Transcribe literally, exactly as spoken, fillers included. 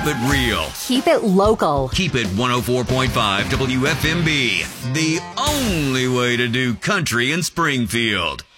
it real. Keep it local. Keep it one oh four point five W F M B. The only way to do country in Springfield.